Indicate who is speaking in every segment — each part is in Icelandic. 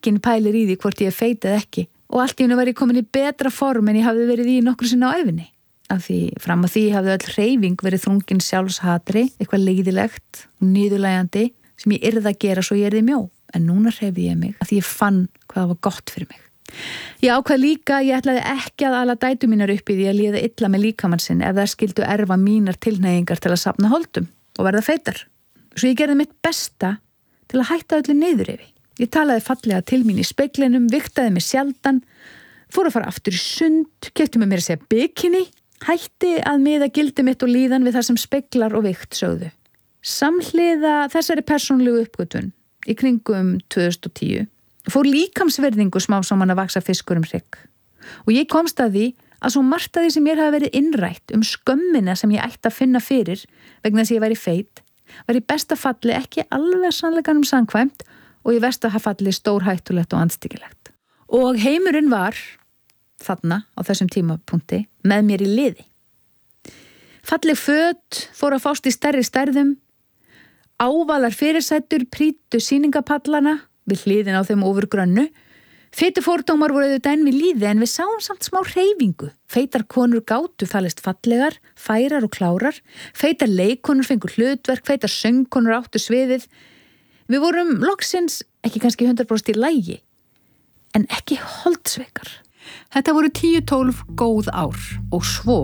Speaker 1: enginn pælir í því hvort ég feit eða ekki. Og allt í einu var ég komin í betra form en ég hafði verið í nokkru sinni á ævinni. Af því fram að því hafði öll hreyfing verið þrungin sjálfshatri, eitthvað leiðilegt, niðurlægjandi, sem ég yrði að gera svo ég yrði mjó. En núna hreyfði ég mig af því ég fann hvað það var gott fyrir mig. Ég ákvað líka að ég ætlaði ekki að ala dætur mínar upp í því að líða illa með líkamann sinn ef þær skyldu erfa mínar tilhneigingar til að safna holdum og verða feitar. Svo ég gerði mitt besta til að hætta öllu niðurrifi. Ég talaði fallega til mín í speglinum, vigtaði mig sjaldan, fór að fara aftur í sund, keypti með mér að segja bikini, hætti að miða gildi mitt og líðan við það sem speglar og vikt sögðu. Samhliða þessari persónulegu uppgötvun í kringum 2010 fór líkamsverðingu smá saman að vaksa fiskur hrygg. Og ég komst að því að svo margt af því sem mér hafi verið innrætt skömmina sem ég ætti að finna fyrir vegna þess að ég væri feit, var í besta falli ekki alveg sannleikanum samkvæmt og í versta falli stórhættulegt og andstyggilegt. Og heimurinn var þarna á þessum tímapunkti með mér í liði. Falleg föt fór að fást í stærri stærðum, ávalar fyrirsætur prýddu sýningapallana við hliðin á þeim ofurgrönnu. Fitufordómar voru auðvitað enn við líði en við sáum samt smá hreyfingu. Feitar konur gátu talist fallegar, færar og klárar. Feitar leikkonur fengu hlutverk, feitar söngkonur áttu sviðið. Við vorum loksins, ekki kannski 100% í lagi, en ekki holdsveikar. Þetta voru 10-12 góð ár og svo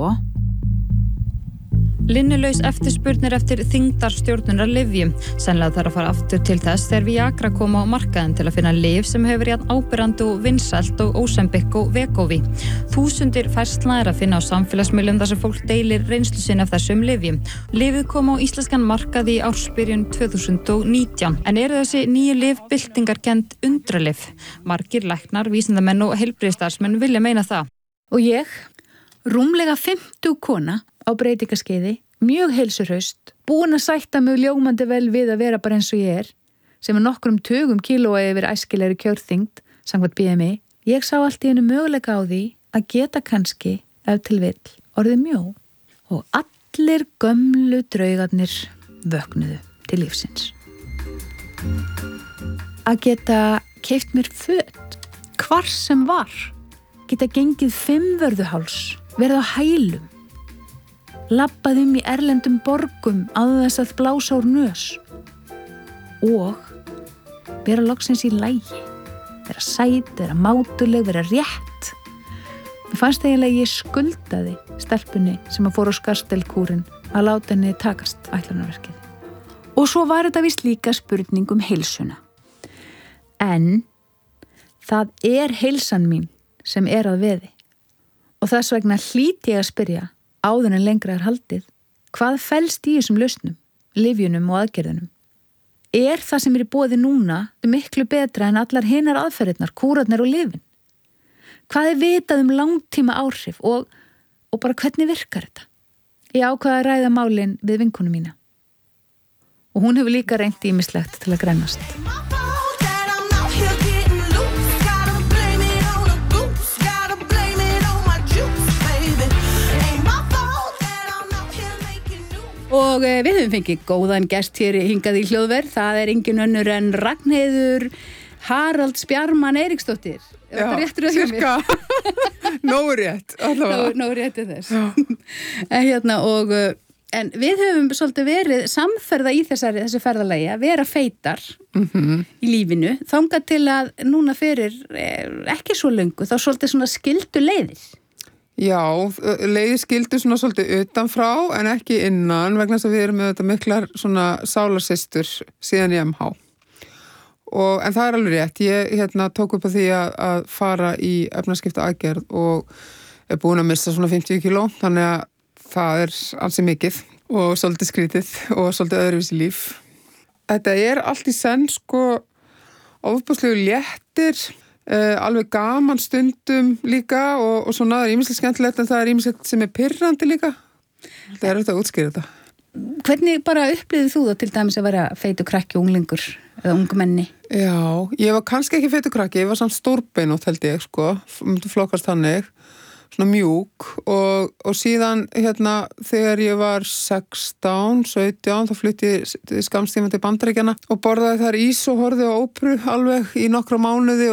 Speaker 2: Linnulaus eftirspurnir eftir þyngdarstjórnunar lyfjum. Sennilega þarf að fara aftur til þess þegar Viagra kom á markaðinn til að finna lyf sem hefur jafn áberandi og vinsælt og Ozempic og Wegovy. Þúsundir færslna að finna á samfélagsmiðlum þar sem fólk deilir reynslu sinni af þessum lyfjum. Lyfið kom á íslenskan markað í ársbyrjun 2019. En eru þessi nýju lyf byltingarkennd undralyf? Margir læknar, vísindamenn og heilbrigðisstarfsmenn vilja meina það.
Speaker 1: Og ég, rúmlega 50 kona á breytingaskeiði, mjög heilsuhraust, búin að sætta mig ljómandi vel við að vera bara eins og ég sem nokkrum tugum kílóa yfir æskilegri kjörþyngd, samkvæmt BMI. Ég sá allt í einu möguleika á því að geta kannski, ef til vill, orðið mjó. Og allir gömlu draugarnir vöknuðu til lífsins. Að geta keypt mér föt, hvar sem var, geta gengið 5 vörðuháls, verið á hælum, labbað í erlendum borgum áður þess að blása úr nös og vera loksins í lagi, vera sæt, vera mátuleg, vera rétt. Mér fannst eiginlega ég skuldaði stelpunni sem að fór á Scarsdale-kúrin að láta henni takast ætlunarverkið. Og svo var þetta víst líka spurning heilsuna. En það heilsan mín sem að veði og þess vegna hlýt ég að spyrja áður en lengra haldið, hvað felst í þessum lausnum, lyfjunum og aðgerðunum? Það sem í boði núna miklu betra en allar hinar aðferðirnar, kúrarnir og lyfin? Hvað vitað langtíma áhrif og bara hvernig virkar þetta? Ég ákvað að ræða málin við vinkonu mína. Og hún hefur líka reynt ýmislegt til að grennast. Og við höfum fengið góðan gest hér hingað í hljóðverð. Það engin önnur en Ragnheiður Haralds Bjarman Eiríksdóttir.
Speaker 3: Já, cirka. Nógu rétt.
Speaker 1: Nógu rétt þess. En við höfum svolítið verið samferða í þessu ferðalagi að vera feitar í lífinu. Þangað til að núna fyrir ekki svo löngu, þá svolítið svona skildu leiðir.
Speaker 3: Já, leiði skildu svona svolítið utanfrá en ekki innan vegna þess að við erum með þetta miklar svona sálarsystur síðan í MH. En það alveg rétt. Ég tók upp á því að fara í efnaskipta aðgerð og búin að missa svona 50 kíló, þannig að það ansi mikið og svolítið skrítið og svolítið öðruvísi líf. Þetta allt í senn ofboðslegu léttir, alveg gaman stundum líka og svona það ýmislegt skemmtilegt en það ýmislegt sem pirrandi líka. Það auðvitað að útskýra þetta.
Speaker 1: Hvernig bara upplifðið þú það til dæmis að vera feitur krakki og unglingur eða ungmenni?
Speaker 3: Já, ég var kannski ekki feitur krakki, ég var samt stórbeinótt held ég, myndi flokkast þannig, svona mjúk og síðan þegar ég var 16, 17 þá flutti ég skamstíma til Bandaríkjanna og borðaði þar ís og horfði á óperu alveg í nokkra mánuði